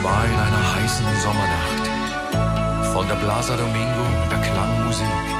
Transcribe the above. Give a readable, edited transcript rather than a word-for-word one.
war in einer heißen Sommernacht. Von der Plaza Domingo, da klang Musik.